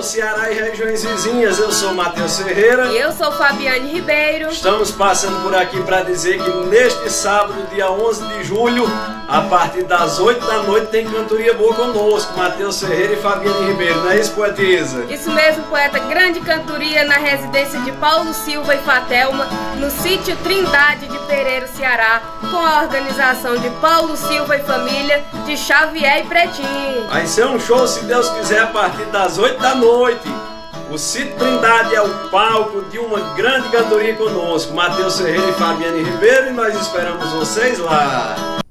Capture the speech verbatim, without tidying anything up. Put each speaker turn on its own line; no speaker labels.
Ceará e regiões vizinhas. Eu sou Matheus Ferreira.
E eu sou Fabiane Ribeiro.
Estamos passando por aqui para dizer que neste sábado, dia onze de julho, a partir das oito da noite, tem cantoria boa conosco, Matheus Ferreira e Fabiane Ribeiro. Não é isso, poetisa?
Isso mesmo, poeta. Grande cantoria na residência de Paulo Silva e Fatelma, no sítio Trindade de Pereiro, Ceará, com a organização de Paulo Silva e família, de Xavier e Pretinho.
Vai ser um show, se Deus quiser, a partir das oito da noite. O sítio Trindade é o palco de uma grande cantoria conosco, Matheus Ferreira e Fabiane Ribeiro, e nós esperamos vocês lá.